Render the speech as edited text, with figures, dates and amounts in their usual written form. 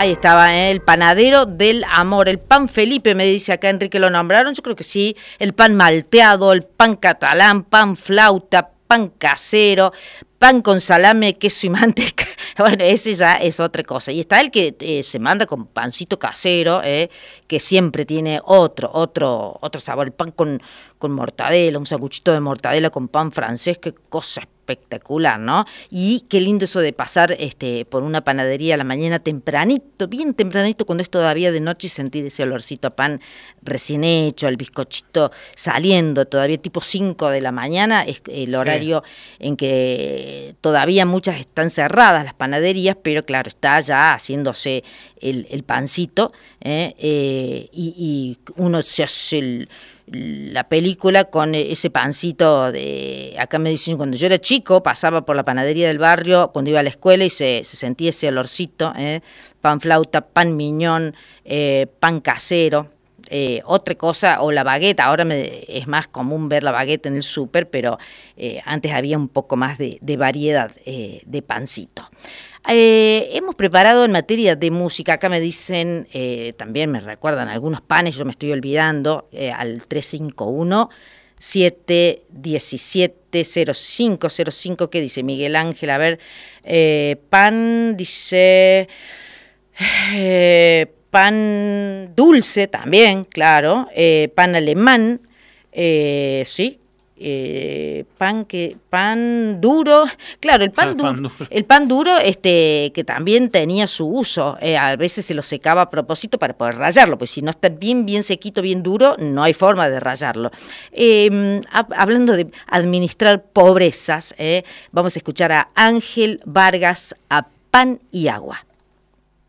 Ahí estaba, el panadero del amor, el pan Felipe, me dice acá Enrique, ¿lo nombraron? Yo creo que sí, el pan malteado, el pan catalán, pan flauta, pan casero, pan con salame, queso y manteca. Bueno, ese ya es otra cosa. Y está el que se manda con pancito casero, que siempre tiene otro sabor, el pan con mortadela, un sanguchito de mortadela con pan francés, qué cosa espectacular, ¿no? Y qué lindo eso de pasar por una panadería a la mañana tempranito, bien tempranito, cuando es todavía de noche, y sentir ese olorcito a pan recién hecho, el bizcochito saliendo, todavía tipo 5 de la mañana, es el horario en que todavía muchas están cerradas las panaderías, pero claro, está ya haciéndose el pancito, y uno se hace la película con ese pancito de, acá me dicen, cuando yo era chico pasaba por la panadería del barrio cuando iba a la escuela y se sentía ese olorcito, pan flauta, pan miñón, pan casero. Otra cosa, o la baguette, ahora es más común ver la baguette en el súper, pero antes había un poco más de variedad de pancito. Hemos preparado en materia de música, acá me dicen, también me recuerdan algunos panes, yo me estoy olvidando, al 351-717-0505, ¿qué dice Miguel Ángel? A ver, pan, dice... pan dulce también, claro, pan alemán, sí, pan duro, claro, el pan duro, que también tenía su uso, a veces se lo secaba a propósito para poder rallarlo, pues si no está bien sequito, bien duro, no hay forma de rallarlo. Hablando de administrar pobrezas, vamos a escuchar a Ángel Vargas, a Pan y Agua.